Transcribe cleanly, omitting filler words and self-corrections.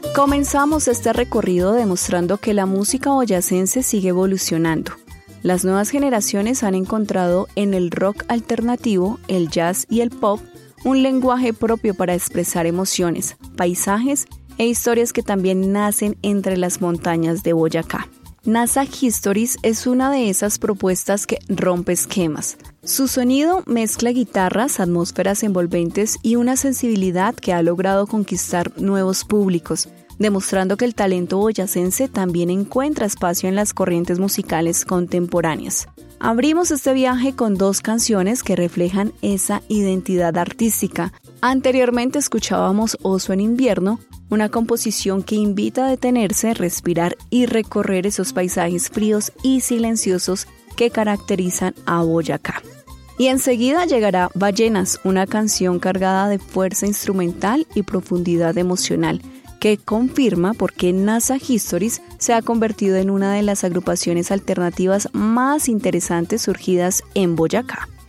Comenzamos este recorrido demostrando que la música boyacense sigue evolucionando. Las nuevas generaciones han encontrado en el rock alternativo, el jazz y el pop un lenguaje propio para expresar emociones, paisajes e historias que también nacen entre las montañas de Boyacá. NASA Histories es una de esas propuestas que rompe esquemas. Su sonido mezcla guitarras, atmósferas envolventes y una sensibilidad que ha logrado conquistar nuevos públicos, demostrando que el talento boyacense también encuentra espacio en las corrientes musicales contemporáneas. Abrimos este viaje con 2 canciones que reflejan esa identidad artística. Anteriormente escuchábamos Oso en invierno, una composición que invita a detenerse, respirar y recorrer esos paisajes fríos y silenciosos que caracterizan a Boyacá. Y enseguida llegará Ballenas, una canción cargada de fuerza instrumental y profundidad emocional, que confirma por qué NASA Histories se ha convertido en una de las agrupaciones alternativas más interesantes surgidas en Boyacá.